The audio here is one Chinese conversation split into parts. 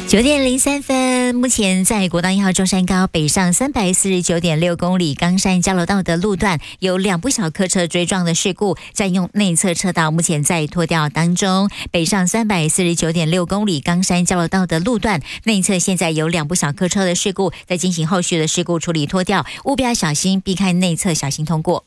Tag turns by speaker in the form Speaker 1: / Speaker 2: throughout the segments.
Speaker 1: 9:03，目前在国道1号中山高北上349.6公里冈山交流道的路段有2部小客车追撞的事故，占用内侧车道，目前在拖吊当中。北上349.6公里冈山交流道的路段内侧现在有2部小客车的事故，在进行后续的事故处理拖吊，务必要小心，避开内侧，小心通过。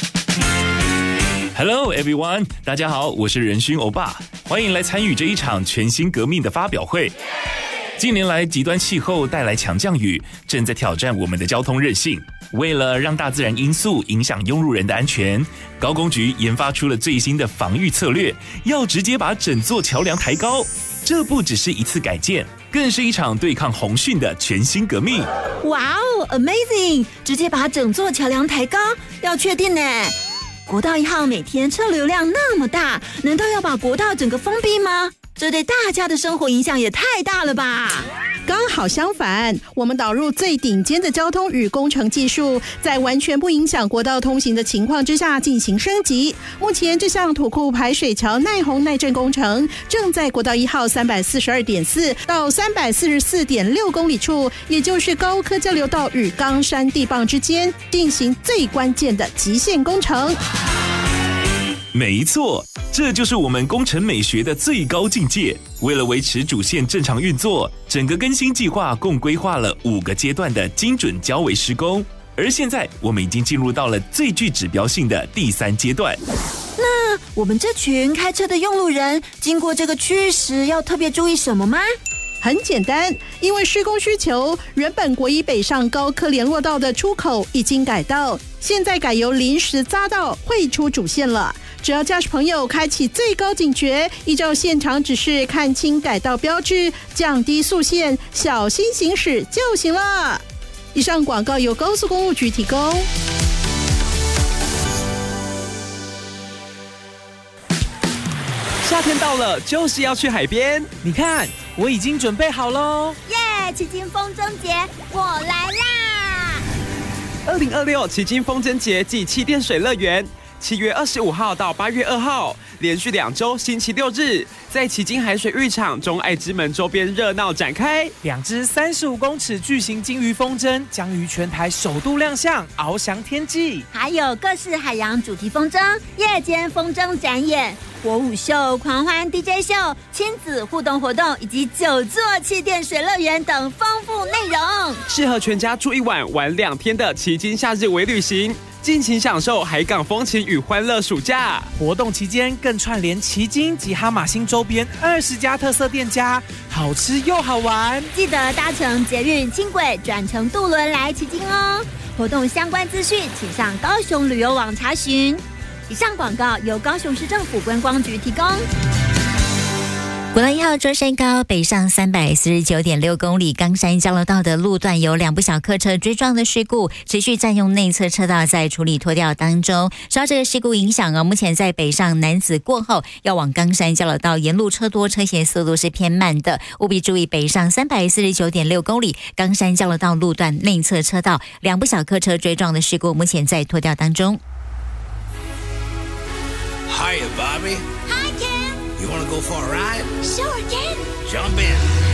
Speaker 2: Hello everyone， 大家好，我是仁勋欧巴，欢迎来参与这一场全新革命的发表会。近年来，极端气候带来强降雨，正在挑战我们的交通韧性。为了让大自然因素影响用路人的安全，高工局研发出了最新的防御策略，要直接把整座桥梁抬高。这不只是一次改建，更是一场对抗洪汛的全新革命。
Speaker 3: 哇哦 ，Amazing！ 直接把整座桥梁抬高，要确定呢？国道1号每天车流量那么大，难道要把国道整个封闭吗？这对大家的生活影响也太大了吧！
Speaker 4: 刚好相反，我们导入最顶尖的交通与工程技术，在完全不影响国道通行的情况之下进行升级。目前这项土库排水桥耐洪耐震工程正在国道1号342.4到344.6公里处，也就是高科交流道与冈山地磅之间进行最关键的极限工程。
Speaker 2: 没错，这就是我们工程美学的最高境界。为了维持主线正常运作，整个更新计划共规划了5个阶段的精准交维施工，而现在我们已经进入到了最具指标性的第3阶段。
Speaker 3: 那我们这群开车的用路人经过这个区域时，要特别注意什么吗？
Speaker 4: 很简单，因为施工需求，原本国一北上高科联络道的出口已经改道，现在改由临时匝道汇出主线了。只要驾驶朋友开启最高警觉，依照现场指示看清改道标志，降低速限，小心行驶就行了。以上广告由高速公路局提供。
Speaker 5: 夏天到了，就是要去海边。你看，我已经准备好喽！
Speaker 6: 耶！旗津风筝节，我来啦
Speaker 5: ！2026旗津风筝节暨气垫水乐园，7月25号到8月2号，连续2周，星期6日，在旗津海水浴场中爱之门周边热闹展开。
Speaker 7: 2只35公尺巨型鲸鱼风筝将于全台首度亮相，翱翔天际。
Speaker 6: 还有各式海洋主题风筝、夜间风筝展演、火舞秀、狂欢 DJ 秀、亲子互动活动以及9座气垫水乐园等丰富内容，
Speaker 5: 适合全家住1晚玩2天的旗津夏日微旅行。尽情享受海港风情与欢乐暑假。
Speaker 7: 活动期间更串联旗津及哈马星周边20家特色店家，好吃又好玩。
Speaker 6: 记得搭乘捷运轻轨转乘渡轮来旗津哦。活动相关资讯请上高雄旅游网查询。以上广告由高雄市政府观光局提供。
Speaker 1: 国道1号中山高北上349.6公里冈山交流道的路段有2部小客车追撞的事故，持续占用内侧车道，在处理拖吊当中。受到这个事故影响目前在北上楠梓过后要往冈山交流道，沿路车多，车行速度是偏慢的，务必注意北上349.6公里冈山交流道路段内侧车道2部小客车追撞的事故，目前在拖吊当中。
Speaker 8: Hiya, Bobby.
Speaker 6: Hi, Ken.
Speaker 8: You want to go for a ride?
Speaker 6: Sure, Ken.
Speaker 8: Jump in.